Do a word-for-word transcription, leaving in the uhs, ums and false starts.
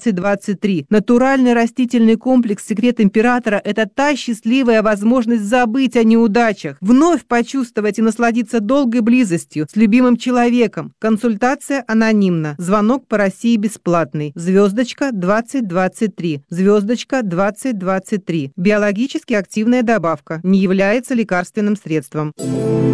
двадцать двадцать три. Натуральный растительный комплекс «Секрет императора» – это та счастливая возможность забыть о неудачах, вновь почувствовать и насладиться долгой близостью с любимым человеком. Консультация анонимна. Звонок по России бесплатный. Звездочка двадцать двадцать три. Звездочка двадцать двадцать три. Биологически активная добавка. Не является лекарственным средством.